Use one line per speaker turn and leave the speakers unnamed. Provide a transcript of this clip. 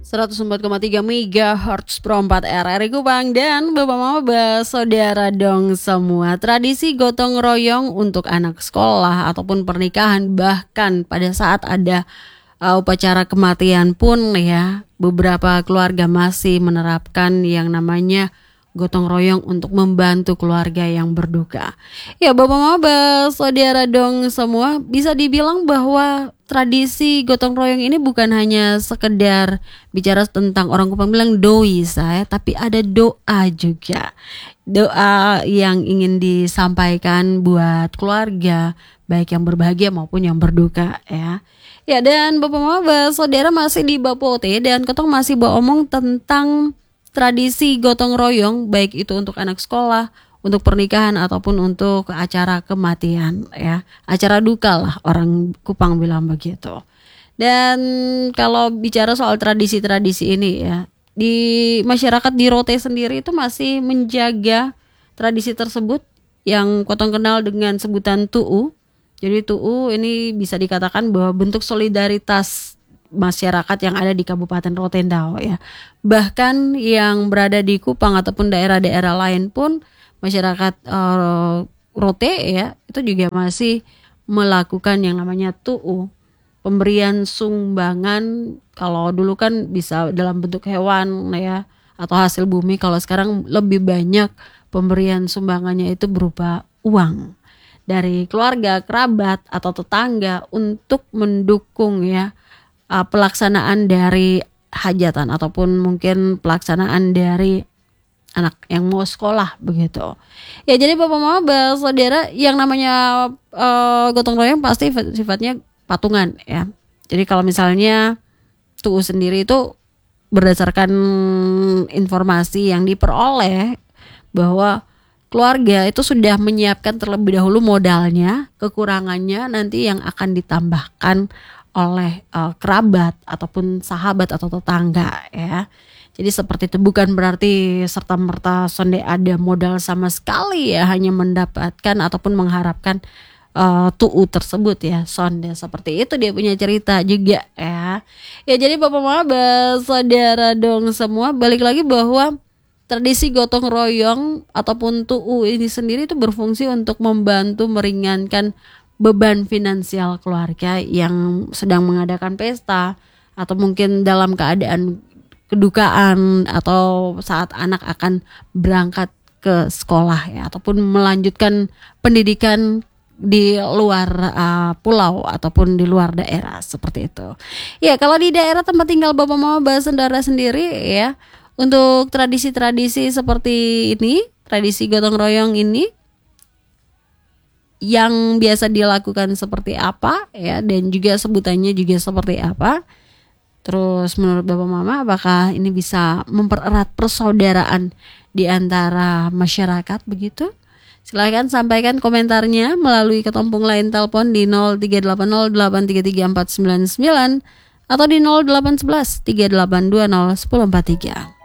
104,3 MHz Pro 4 RRI Kupang dan Bapak-Bapak, saudara dong semua. Tradisi gotong royong untuk anak sekolah ataupun pernikahan, bahkan pada saat ada upacara kematian pun ya, beberapa keluarga masih menerapkan yang namanya gotong royong untuk membantu keluarga yang berduka. Ya Bapak-Bapak, saudara dong semua, bisa dibilang bahwa tradisi gotong royong ini bukan hanya sekedar bicara tentang, orang Kupang bilang doi saya, tapi ada doa juga. Doa yang ingin disampaikan buat keluarga, baik yang berbahagia maupun yang berduka ya. Ya, dan Bapak-Bapak, saudara, masih di Bapote dan Ketong masih bawa omong tentang tradisi gotong royong, baik itu untuk anak sekolah, untuk pernikahan ataupun untuk acara kematian ya, acara duka lah orang Kupang bilang begitu. Dan kalau bicara soal tradisi-tradisi ini ya, di masyarakat di Rote sendiri itu masih menjaga tradisi tersebut yang Kotong kenal dengan sebutan tu'u. Jadi tu'u ini bisa dikatakan bahwa bentuk solidaritas masyarakat yang ada di Kabupaten Rotendao ya. Bahkan yang berada di Kupang ataupun daerah-daerah lain pun masyarakat Rote ya, itu juga masih melakukan yang namanya tu'u, pemberian sumbangan. Kalau dulu kan bisa dalam bentuk hewan ya, atau hasil bumi. Kalau sekarang lebih banyak pemberian sumbangannya itu berupa uang dari keluarga, kerabat atau tetangga untuk mendukung ya pelaksanaan dari hajatan ataupun mungkin pelaksanaan dari anak yang mau sekolah begitu. Ya, jadi Bapak-Bapak, saudara, yang namanya gotong royong pasti sifatnya patungan ya. Jadi kalau misalnya tuh sendiri itu berdasarkan informasi yang diperoleh bahwa keluarga itu sudah menyiapkan terlebih dahulu modalnya, kekurangannya nanti yang akan ditambahkan oleh kerabat ataupun sahabat atau tetangga ya. Jadi seperti itu, bukan berarti serta-merta sonde ada modal sama sekali ya, hanya mendapatkan ataupun mengharapkan tu'u tersebut ya, sonde. Seperti itu dia punya cerita juga ya. Ya, jadi Bapak-Bapak, saudara dong semua, balik lagi bahwa tradisi gotong royong ataupun tu'u ini sendiri itu berfungsi untuk membantu meringankan beban finansial keluarga yang sedang mengadakan pesta atau mungkin dalam keadaan kedukaan atau saat anak akan berangkat ke sekolah ya, ataupun melanjutkan pendidikan di luar pulau ataupun di luar daerah seperti itu. Ya, kalau di daerah tempat tinggal Bapak-Bapak, saudara sendiri ya, untuk tradisi-tradisi seperti ini, tradisi gotong royong ini yang biasa dilakukan seperti apa ya, dan juga sebutannya juga seperti apa. Terus menurut Bapak Mama, apakah ini bisa mempererat persaudaraan di antara masyarakat begitu? Silahkan sampaikan komentarnya melalui ketompong line telepon di 0380833499 atau di 0811 3820 1043.